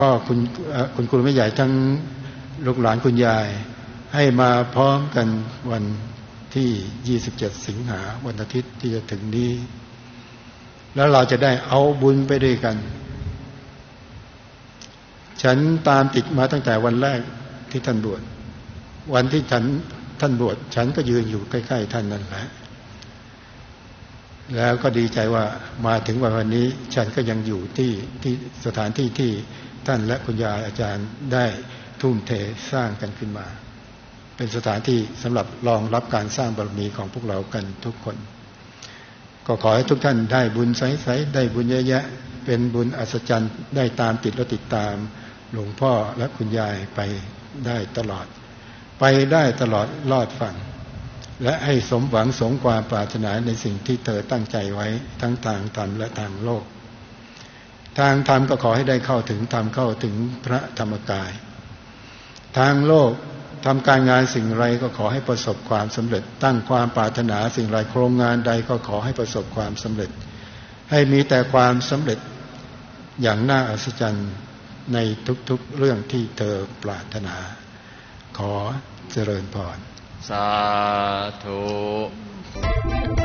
ก็คุณครูแม่ใหญ่ทั้งลูกหลานคุณยายให้มาพร้อมกันวันที่27สิงหาวันอาทิตย์ที่จะถึงนี้แล้วเราจะได้เอาบุญไปด้วยกันฉันตามติดมาตั้งแต่วันแรกที่ท่านบวชวันที่ท่านบวชฉันก็ยืนอยู่ใกล้ๆท่านนั่นแหละแล้วก็ดีใจว่ามาถึงวันนี้ฉันก็ยังอยู่ที่สถานที่ที่ท่านและคุณยายอาจารย์ได้ทุ่มเทสร้างกันขึ้นมาเป็นสถานที่สำหรับรองรับการสร้างบารมีของพวกเรากันทุกคนก็ขอให้ทุกท่านได้บุญใสๆได้บุญเยอะๆเป็นบุญอัศจรรย์ได้ตามติดและติดตามหลวงพ่อและคุณยายไปได้ตลอดรอดฝั่งและให้สมหวังสมความปรารถนาในสิ่งที่เธอตั้งใจไว้ทั้งทางธรรมและทางโลกทางธรรมก็ขอให้ได้เข้าถึงธรรมเข้าถึงพระธรรมกายทางโลกทำการงานสิ่งไรก็ขอให้ประสบความสำเร็จตั้งความปรารถนาสิ่งไรโครงงานใดก็ขอให้ประสบความสำเร็จให้มีแต่ความสำเร็จอย่างน่าอัศจรรย์ในทุกๆเรื่องที่เธอปรารถนาขอเจริญพรสาธุ